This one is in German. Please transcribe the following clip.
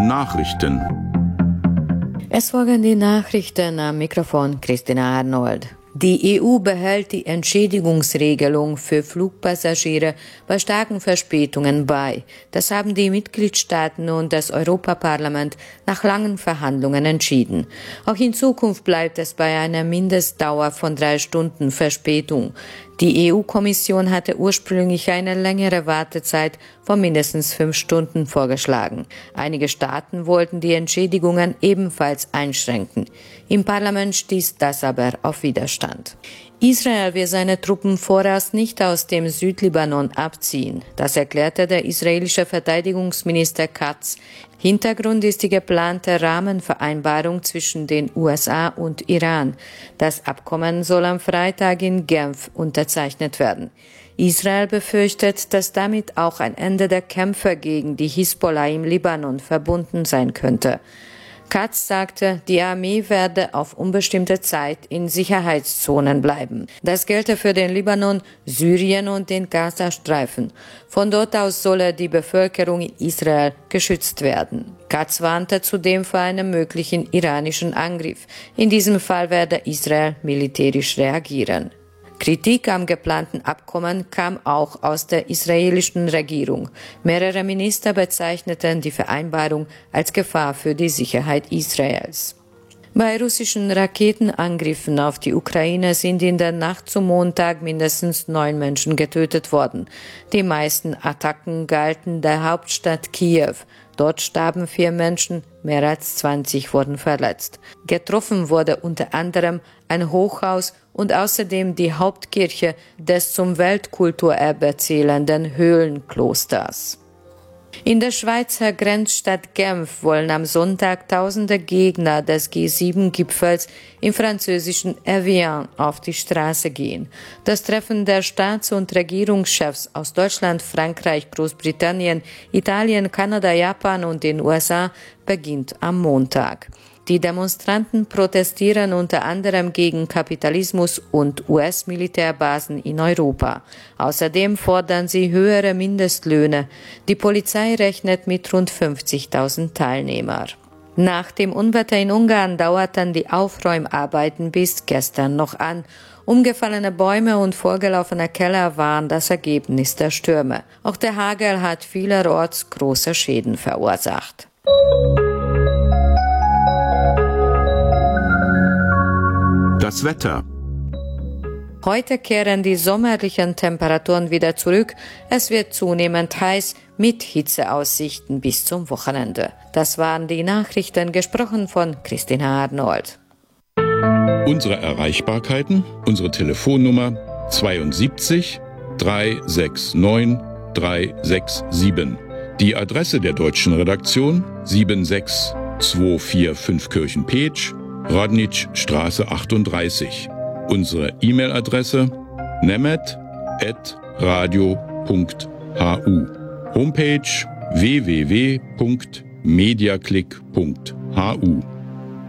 Nachrichten. Es folgen die Nachrichten, am Mikrofon Christina Arnold. Die EU behält die Entschädigungsregelung für Flugpassagiere bei starken Verspätungen bei. Das haben die Mitgliedstaaten und das Europaparlament nach langen Verhandlungen entschieden. Auch in Zukunft bleibt es bei einer Mindestdauer von 3 Stunden Verspätung. Die EU-Kommission hatte ursprünglich eine längere Wartezeit von mindestens 5 Stunden vorgeschlagen. Einige Staaten wollten die Entschädigungen ebenfalls einschränken. Im Parlament stieß das aber auf Widerstand. Israel will seine Truppen vorerst nicht aus dem Südlibanon abziehen. Das erklärte der israelische Verteidigungsminister Katz. Hintergrund ist die geplante Rahmenvereinbarung zwischen den USA und Iran. Das Abkommen soll am Freitag in Genf unterzeichnet werden. Israel befürchtet, dass damit auch ein Ende der Kämpfe gegen die Hisbollah im Libanon verbunden sein könnte. Katz sagte, die Armee werde auf unbestimmte Zeit in Sicherheitszonen bleiben. Das gelte für den Libanon, Syrien und den Gazastreifen. Von dort aus solle die Bevölkerung in Israel geschützt werden. Katz warnte zudem vor einem möglichen iranischen Angriff. In diesem Fall werde Israel militärisch reagieren. Kritik am geplanten Abkommen kam auch aus der israelischen Regierung. Mehrere Minister bezeichneten die Vereinbarung als Gefahr für die Sicherheit Israels. Bei russischen Raketenangriffen auf die Ukraine sind in der Nacht zum Montag mindestens 9 Menschen getötet worden. Die meisten Attacken galten der Hauptstadt Kiew. Dort starben 4 Menschen, mehr als 20 wurden verletzt. Getroffen wurde unter anderem ein Hochhaus und außerdem die Hauptkirche des zum Weltkulturerbe zählenden Höhlenklosters. In der Schweizer Grenzstadt Genf wollen am Sonntag tausende Gegner des G7-Gipfels im französischen Evian auf die Straße gehen. Das Treffen der Staats- und Regierungschefs aus Deutschland, Frankreich, Großbritannien, Italien, Kanada, Japan und den USA beginnt am Montag. Die Demonstranten protestieren unter anderem gegen Kapitalismus und US-Militärbasen in Europa. Außerdem fordern sie höhere Mindestlöhne. Die Polizei rechnet mit rund 50.000 Teilnehmern. Nach dem Unwetter in Ungarn dauerten die Aufräumarbeiten bis gestern noch an. Umgefallene Bäume und vorgelaufene Keller waren das Ergebnis der Stürme. Auch der Hagel hat vielerorts große Schäden verursacht. Das Wetter. Heute kehren die sommerlichen Temperaturen wieder zurück. Es wird zunehmend heiß mit Hitzeaussichten bis zum Wochenende. Das waren die Nachrichten, gesprochen von Christina Arnold. Unsere Erreichbarkeiten, unsere Telefonnummer 72 369 367. Die Adresse der deutschen Redaktion 76245 Kirchenpeetsch, Radnitzstraße 38. Unsere E-Mail-Adresse nemet@radio.hu. Homepage www.mediaclick.hu.